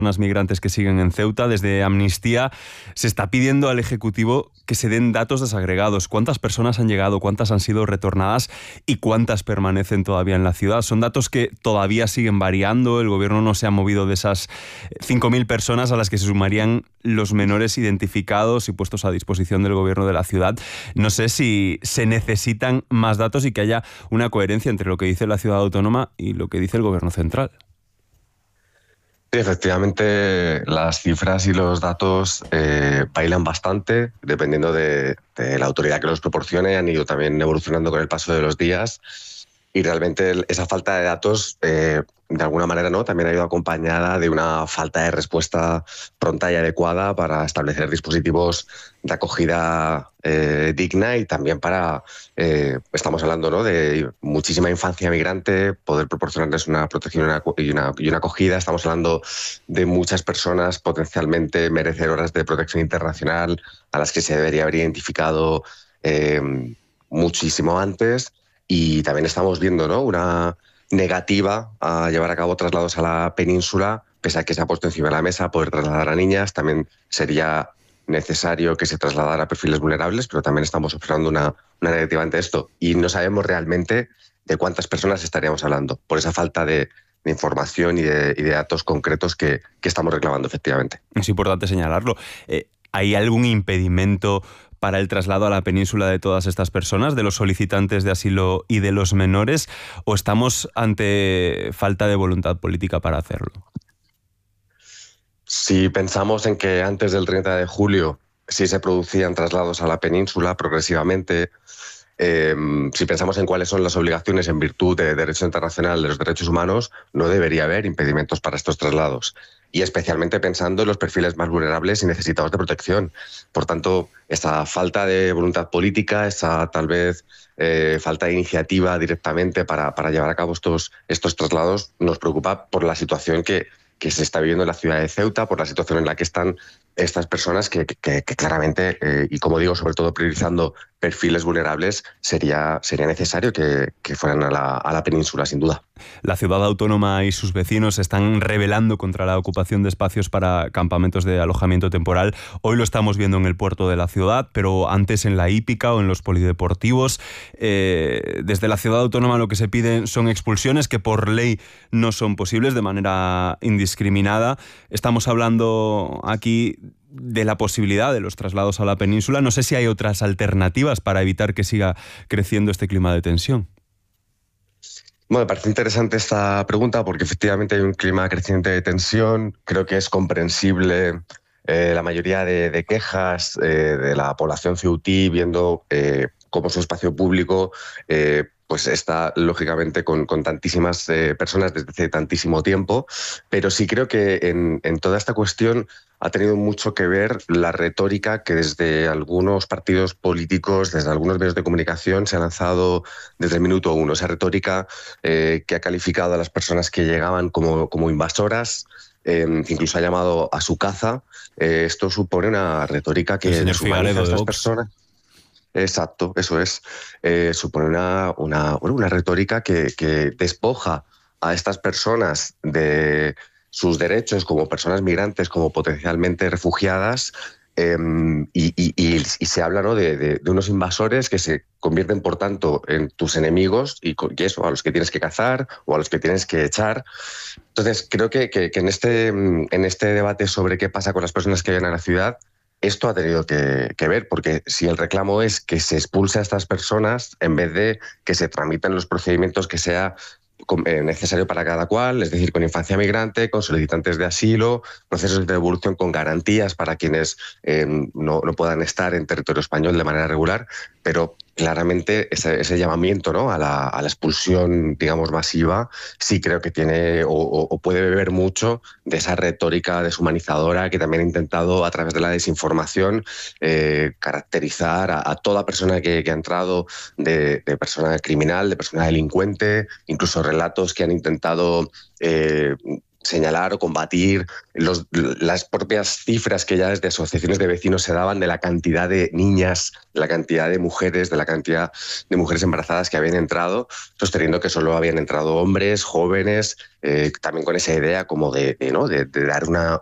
personas migrantes que siguen en Ceuta. Desde Amnistía se está pidiendo al Ejecutivo que se den datos desagregados. ¿Cuántas personas han llegado? ¿Cuántas han sido retornadas? ¿Y cuántas permanecen todavía en la ciudad? Son datos que todavía siguen variando. El gobierno no se ha movido de esas 5.000 personas a las que se sumarían los menores identificados y puestos a disposición del gobierno de la ciudad. No sé si se necesitan más datos y que haya una coherencia entre lo que dice la ciudad autónoma y lo que dice el gobierno central. Sí, efectivamente, las cifras y los datos bailan bastante, dependiendo de la autoridad que los proporcione. Han ido también evolucionando con el paso de los días y realmente esa falta de datos, de alguna manera, ¿no?, también ha ido acompañada de una falta de respuesta pronta y adecuada para establecer dispositivos de acogida digna y también para, estamos hablando, ¿no?, de muchísima infancia migrante, poder proporcionarles una protección y una acogida. Estamos hablando de muchas personas potencialmente merecedoras de protección internacional a las que se debería haber identificado muchísimo antes. Y también estamos viendo, ¿no?, una negativa a llevar a cabo traslados a la península, pese a que se ha puesto encima de la mesa poder trasladar a niñas. También sería necesario que se trasladara a perfiles vulnerables, pero también estamos observando una negativa ante esto. Y no sabemos realmente de cuántas personas estaríamos hablando, por esa falta de información y de datos concretos que estamos reclamando, efectivamente. Es importante señalarlo. ¿Hay algún impedimento para el traslado a la península de todas estas personas, de los solicitantes de asilo y de los menores, o estamos ante falta de voluntad política para hacerlo? Si pensamos en que antes del 30 de julio sí se producían traslados a la península progresivamente, si pensamos en cuáles son las obligaciones en virtud de derecho internacional de los derechos humanos, no debería haber impedimentos para estos traslados. Y especialmente pensando en los perfiles más vulnerables y necesitados de protección. Por tanto, esa falta de voluntad política, esa tal vez falta de iniciativa directamente para llevar a cabo estos traslados, nos preocupa por la situación que se está viviendo en la ciudad de Ceuta, por la situación en la que están estas personas que claramente, y como digo, sobre todo priorizando perfiles vulnerables, sería necesario que fueran a la península, sin duda. La ciudad autónoma y sus vecinos se están rebelando contra la ocupación de espacios para campamentos de alojamiento temporal. Hoy lo estamos viendo en el puerto de la ciudad, pero antes en la hípica o en los polideportivos. Desde la ciudad autónoma lo que se piden son expulsiones que por ley no son posibles de manera indiscriminada. Estamos hablando aquí de la posibilidad de los traslados a la península. No sé si hay otras alternativas para evitar que siga creciendo este clima de tensión. Bueno, me parece interesante esta pregunta porque efectivamente hay un clima creciente de tensión. Creo que es comprensible la mayoría de quejas de la población ceutí viendo cómo su espacio público pues está lógicamente con tantísimas personas desde hace tantísimo tiempo, pero sí creo que en toda esta cuestión ha tenido mucho que ver la retórica que desde algunos partidos políticos, desde algunos medios de comunicación se ha lanzado desde el minuto uno. Esa retórica que ha calificado a las personas que llegaban como invasoras, incluso ha llamado a su caza. Esto supone una retórica que deshumaniza a estas personas. Exacto, eso es. Supone una retórica que despoja a estas personas de sus derechos como personas migrantes, como potencialmente refugiadas, y se habla, ¿no?, de unos invasores que se convierten, por tanto, en tus enemigos y eso, a los que tienes que cazar o a los que tienes que echar. Entonces, creo que en este debate sobre qué pasa con las personas que vienen a la ciudad, esto ha tenido que ver, porque si el reclamo es que se expulse a estas personas en vez de que se tramiten los procedimientos que sea necesario para cada cual, es decir, con infancia migrante, con solicitantes de asilo, procesos de devolución con garantías para quienes no puedan estar en territorio español de manera regular, pero claramente ese llamamiento, ¿no?, a la expulsión, digamos, masiva, sí creo que tiene o puede beber mucho de esa retórica deshumanizadora que también ha intentado, a través de la desinformación, caracterizar a toda persona que ha entrado de persona criminal, de persona delincuente, incluso relatos que han intentado señalar o combatir las propias cifras que ya desde asociaciones de vecinos se daban de la cantidad de niñas, de la cantidad de mujeres, de la cantidad de mujeres embarazadas que habían entrado, sosteniendo que solo habían entrado hombres, jóvenes, también con esa idea como de dar